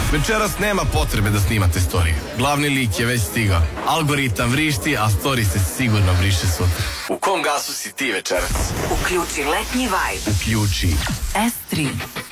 Večeras nema potrebe da snimate storiju. Glavni lik je već stigao. Algoritam vrišti, a story se sigurno vriše sutra. U kom gasu si ti večeras? Uključi letnji vibe. Uključi S3.